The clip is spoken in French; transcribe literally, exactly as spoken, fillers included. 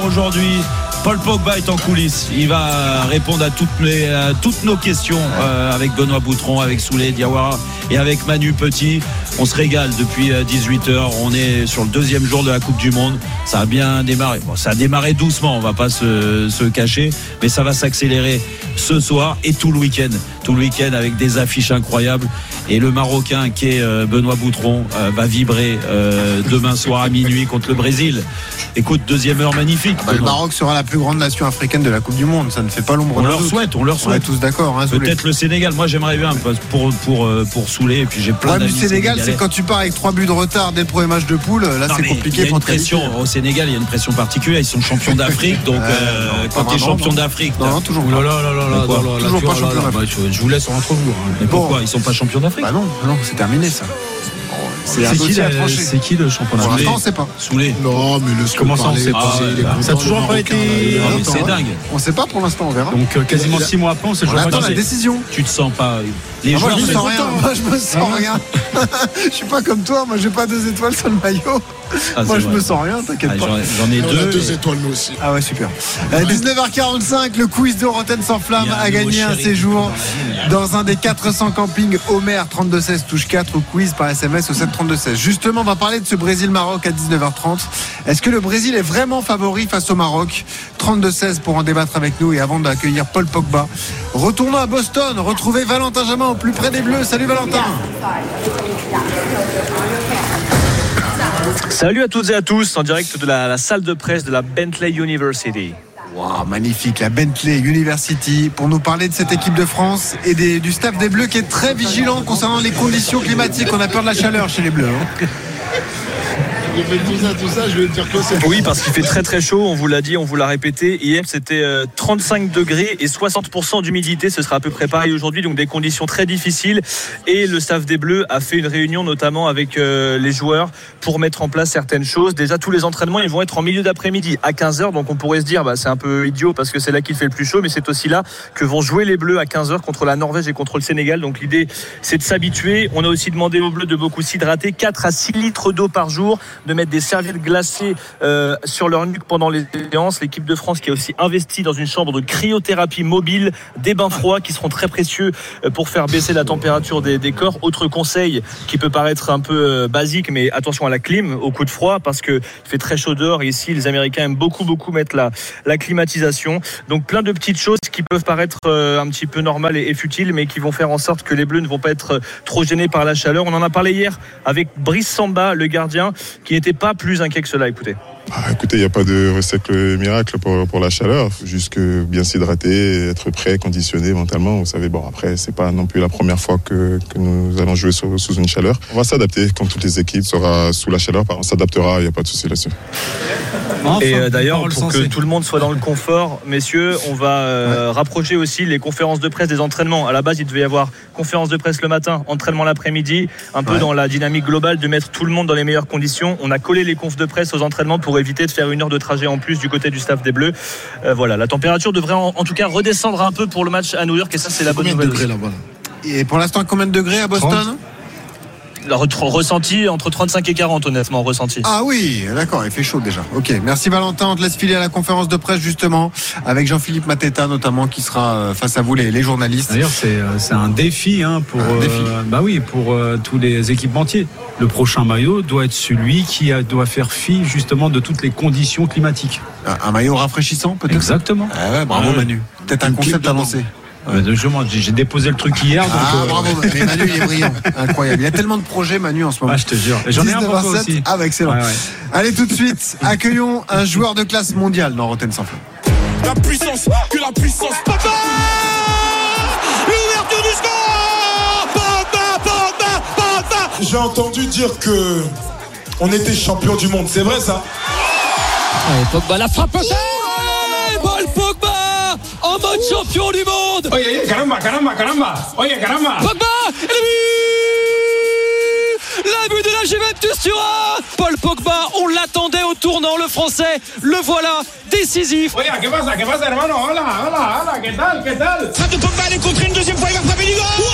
aujourd'hui. Paul Pogba est en coulisses. Il va répondre à toutes, les, à toutes nos questions euh, avec Benoît Boutron, avec Souley Diawara et avec Manu Petit. On se régale depuis dix-huit heures. On est sur le deuxième jour de la Coupe du Monde. Ça a bien démarré. Bon, ça a démarré doucement, on va pas se, se cacher, mais ça va s'accélérer ce soir et tout le week-end. Tout le week-end avec des affiches incroyables. Et le Marocain qui est euh, Benoît Boutron euh, va vibrer euh, demain soir à minuit contre le Brésil. Écoute, deuxième heure magnifique. Bah, le Maroc sera la plus grande nation africaine de la Coupe du Monde. Ça ne fait pas l'ombre on d'un leur doute. souhaite, on leur souhaite. On est tous d'accord. Hein, Peut-être le Sénégal. Moi, j'aimerais bien pour pour pour Souley. Et puis j'ai plein ouais, d'amis du Sénégal, sénégalais. c'est quand tu pars avec trois buts de retard dès le premier match de poule. Là, Non, c'est compliqué. Il y a pour une pression au Sénégal. Il y a une pression particulière. Ils sont champions d'Afrique. Donc, euh, euh, non, quand tu es champion non. d'Afrique, non, non, toujours Oh pas. là là là là là, Quoi, là, là, toujours là, pas là, champion là, d'Afrique. bah, je, je vous laisse entre vous. Hein. Mais Bon. pourquoi ils sont pas champions d'Afrique? Bah non, non, c'est terminé ça. C'est un C'est qui, dossier à le- trancher. c'est qui le champion Pour d'Afrique? l'instant, on ne sait pas. Souley. Non, mais le Comment ça, on sait pas? il est bah, content, ça a toujours le pas Marocain, été- là, Ah, mais attends, c'est hein. dingue. On ne sait pas pour l'instant, on verra. Donc euh, quasiment six mois après, on sait On toujours pas attend qui la c'est. décision. Tu te sens pas. Les Ah, moi, joueurs je me sont sens rien. contents. Moi, je me sens rien. Je suis pas comme toi. Moi, j'ai pas deux étoiles sur le maillot. Ah, Moi, c'est je vrai. me sens rien. T'inquiète Ah, pas. J'en j'en ai On a deux. deux et- étoiles, nous aussi. Ah ouais, super. Euh, dix-neuf heures quarante-cinq, le quiz de Rotten sans flamme Il y a un a gagné nouveau un chéri séjour dans dans un des quatre cents campings Homer trente-deux seize touche quatre au quiz par S M S au sept trente-deux seize. Justement, on va parler de ce Brésil-Maroc à dix-neuf heures trente. Est-ce que le Brésil est vraiment favori face au Maroc? trente-deux seize pour en débattre avec nous et avant d'accueillir Paul Pogba. Retournons à Boston, retrouvez Valentin Jamin au plus près des Bleus. Salut Valentin. Salut à toutes et à tous en direct de la, la salle de presse de la Bentley University. Wow, magnifique, la Bentley University, pour nous parler de cette équipe de France et des, du staff des Bleus qui est très vigilant concernant les conditions climatiques. On a peur de la chaleur chez les Bleus. Hein. J'ai fait tout ça, tout ça, je vais te dire que c'est. Oui, parce qu'il fait très très chaud, on vous l'a dit, on vous l'a répété. Hier, c'était euh, trente-cinq degrés et soixante pour cent d'humidité. Ce sera à peu près pareil aujourd'hui, donc des conditions très difficiles. Et le staff des Bleus a fait une réunion notamment avec euh, les joueurs pour mettre en place certaines choses. Déjà, tous les entraînements, ils vont être en milieu d'après-midi à quinze heures. Donc on pourrait se dire, bah, c'est un peu idiot parce que c'est là qu'il fait le plus chaud, mais c'est aussi là que vont jouer les Bleus à quinze heures contre la Norvège et contre le Sénégal. Donc l'idée, c'est de s'habituer. On a aussi demandé aux Bleus de beaucoup s'hydrater, quatre à six litres d'eau par jour, de mettre des serviettes glacées euh, sur leur nuque pendant les séances. L'équipe de France qui a aussi investi dans une chambre de cryothérapie mobile, des bains froids qui seront très précieux pour faire baisser la température des, des corps. Autre conseil qui peut paraître un peu basique, mais attention à la clim, au coup de froid, parce qu'il fait très chaud dehors. Et ici, les Américains aiment beaucoup, beaucoup mettre la, la climatisation. Donc plein de petites choses qui peuvent paraître euh, un petit peu normales et, et futiles, mais qui vont faire en sorte que les Bleus ne vont pas être trop gênés par la chaleur. On en a parlé hier avec Brice Samba, le gardien, qui n'était pas plus inquiet que cela. Écoutez. Ah, écoutez, il n'y a pas de recette miracle pour, pour la chaleur. Faut juste que bien s'hydrater, être prêt, conditionné mentalement. Vous savez, bon, après, c'est pas non plus la première fois que, que nous allons jouer sous, sous une chaleur. On va s'adapter, comme toutes les équipes, sera sous la chaleur. On s'adaptera, il n'y a pas de souci là-dessus. Enfin, et euh, d'ailleurs, parole pour sensée. que tout le monde soit dans le confort, messieurs, on va euh, ouais. rapprocher aussi les conférences de presse des entraînements. À la base, il devait y avoir conférence de presse le matin, entraînement l'après-midi, un peu ouais. dans la dynamique globale de mettre tout le monde dans les meilleures conditions. On a collé les confs de presse aux entraînements pour éviter de faire une heure de trajet en plus du côté du staff des Bleus. Euh, voilà, la température devrait en, en tout cas redescendre un peu pour le match à New York et ça, c'est la bonne nouvelle. Degrés, là-bas. Et pour l'instant, combien de degrés à Boston? trente Le ressenti entre trente-cinq et quarante, honnêtement, ressenti. Ah oui, d'accord, il fait chaud déjà. Ok, merci Valentin. On te laisse filer à la conférence de presse justement avec Jean-Philippe Mateta notamment qui sera face à vous les, les journalistes. D'ailleurs, c'est, c'est un défi hein, pour, un défi. Euh, bah oui, pour euh, tous les équipementiers. Le prochain maillot doit être celui qui a, doit faire fi justement de toutes les conditions climatiques. Un, un maillot rafraîchissant peut-être. Exactement. Ah ouais, bravo ouais. Manu. Peut-être un concept à lancer. Ouais. J'ai déposé le truc hier. Donc ah euh... bravo, mais Manu il est brillant, incroyable. Il y a tellement de projets Manu en ce moment. Ah, je te jure. Et j'en ai un pour toi aussi. Ah bah excellent. Ouais, ouais. Allez tout de suite, accueillons un joueur de classe mondiale dans Rotten sans flamme. La puissance, que la puissance. Pogba, l'ouverture du score. Pogba, Pogba, Pogba. J'ai entendu dire que on était champion du monde, c'est vrai ça? Allez, Pogba la frappe. Paul Pogba en mode champion du monde. Oye, caramba, caramba, caramba. Oye, caramba. Pogba et le but. La but de la Juventus sur un. Paul Pogba, on l'attendait au tournant, le français. Le voilà, décisif. Oye, ¿qué pasa? ¿Qué pasa, hermano? Hola, hola, hola, ¿qué tal? ¿Qué tal? Frappe de Pogba, elle est contrée une deuxième fois, il va frapper du goal.